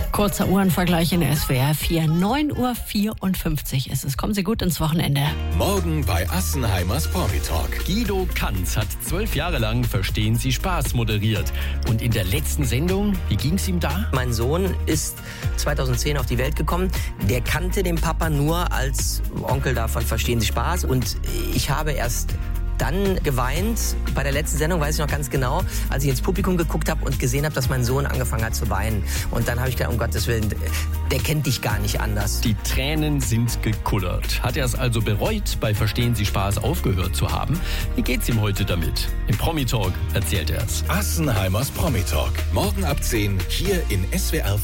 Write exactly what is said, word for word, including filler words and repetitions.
Kurzer Uhrenvergleich in S W R vier. neun Uhr vierundfünfzig ist es. Kommen Sie gut ins Wochenende. Morgen bei Assenheimers Promi-Talk. Guido Kanz hat zwölf Jahre lang Verstehen Sie Spaß moderiert. Und in der letzten Sendung, wie ging's ihm da? Mein Sohn ist zweitausendzehn auf die Welt gekommen. Der kannte den Papa nur als Onkel davon Verstehen Sie Spaß. Und ich habe erst dann geweint, bei der letzten Sendung, weiß ich noch ganz genau, als ich ins Publikum geguckt habe und gesehen habe, dass mein Sohn angefangen hat zu weinen. Und dann habe ich gedacht, um Gottes Willen, der kennt dich gar nicht anders. Die Tränen sind gekullert. Hat er es also bereut, bei Verstehen Sie Spaß aufgehört zu haben? Wie geht's ihm heute damit? Im Promi-Talk erzählt er es. Assenheimers Promi-Talk. Morgen ab zehn hier in S W R